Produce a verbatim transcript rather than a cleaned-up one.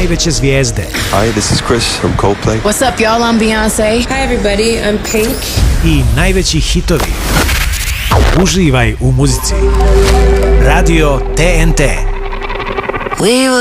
najveće zvijezde. Hi, this is Chris from Coldplay. What's up, y'all? I'm Beyoncé. Hi, everybody. I'm Pink. I najveći hitovi. Uživaj u muzici. Radio T N T. We were